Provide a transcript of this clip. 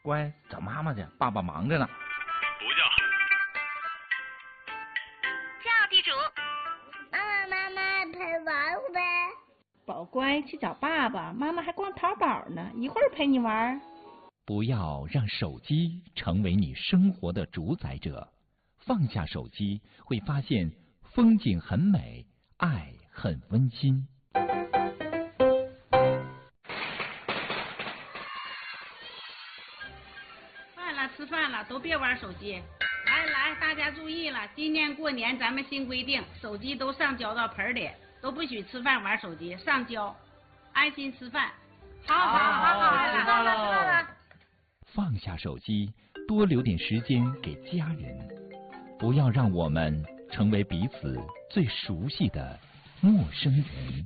乖，找妈妈去，爸爸忙着呢。 不叫。 叫地主。 妈妈陪玩呗。 宝乖，去找爸爸，妈妈还逛淘宝呢，一会儿陪你玩。 不要让手机成为你生活的主宰者，放下手机，会发现风景很美，爱很温馨。 吃饭了，都别玩手机。来，大家注意了，今年过年咱们新规定，手机都上交到盆里，都不许吃饭玩手机，上交，安心吃饭。 好，知道了。 放下手机，多留点时间给家人，不要让我们成为彼此最熟悉的陌生人。